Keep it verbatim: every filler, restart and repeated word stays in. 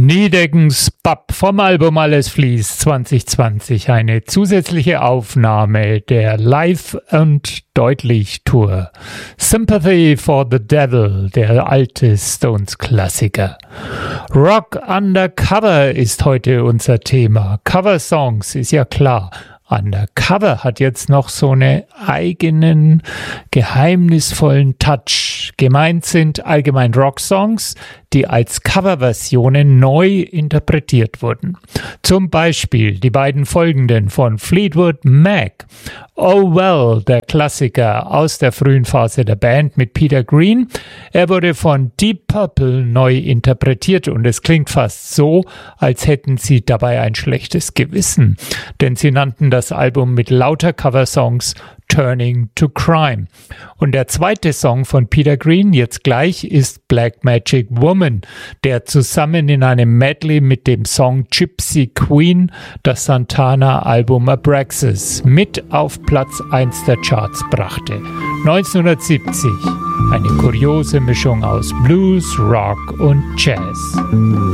Niedeckens Bab vom Album Alles fließt zwanzig zwanzig, eine zusätzliche Aufnahme der Live- und Deutlich-Tour. Sympathy for the Devil, der alte Stones-Klassiker. Rock Undercover ist heute unser Thema. Cover-Songs ist ja klar. Undercover hat jetzt noch so einen eigenen, geheimnisvollen Touch. Gemeint sind allgemein Rocksongs, die als Coverversionen neu interpretiert wurden. Zum Beispiel die beiden folgenden von Fleetwood Mac. Oh Well, der Klassiker aus der frühen Phase der Band mit Peter Green. Er wurde von Deep Purple neu interpretiert und es klingt fast so, als hätten sie dabei ein schlechtes Gewissen, denn sie nannten das Album mit lauter Coversongs Turning to Crime. Und der zweite Song von Peter Green jetzt gleich ist Black Magic Woman, der zusammen in einem Medley mit dem Song Gypsy Queen das Santana-Album Abraxas mit auf Platz eins der Charts brachte. neunzehnhundertsiebzig. Eine kuriose Mischung aus Blues, Rock und Jazz.